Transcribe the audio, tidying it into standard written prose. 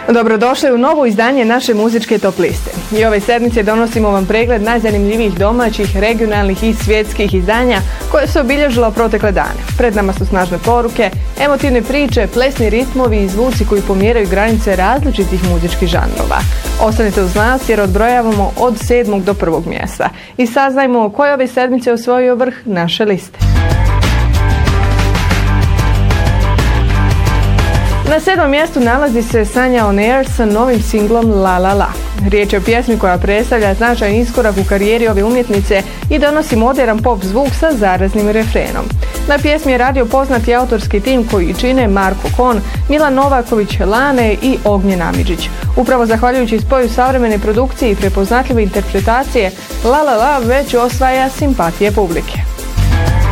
Dobrodošli u novo izdanje naše muzičke top liste. I ove sedmice donosimo vam pregled najzanimljivijih domaćih, regionalnih i svjetskih izdanja koje su obilježila protekle dane. Pred nama su snažne poruke, emotivne priče, plesni ritmovi i zvuci koji pomjeraju granice različitih muzičkih žanrova. Ostanite uz nas jer odbrojavamo od 7. do 1. mjesta i saznajmo ko je ove sedmice osvojio vrh naše liste. Na 7. mjestu nalazi se Sanja On Air sa novim singlom La La La. Riječ je o pjesmi koja predstavlja značajan iskorak u karijeri ove umjetnice i donosi moderan pop zvuk sa zaraznim refrenom. Na pjesmi je radio poznati autorski tim koji čine Marko Kon, Milan Novaković, Lane i Ognjen Amidžić. Upravo zahvaljujući spoju savremene produkcije i prepoznatljive interpretacije, La La La već osvaja simpatije publike.